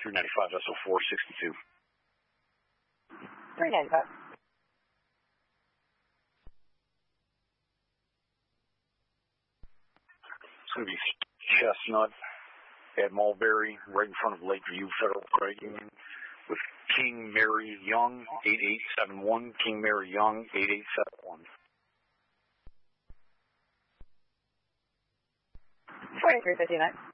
395 SO4 62. 395. It's going to be Chestnut at Mulberry, right in front of Lakeview Federal Credit Union, with King Mary Young, 8871. King Mary Young, 8871. 4359.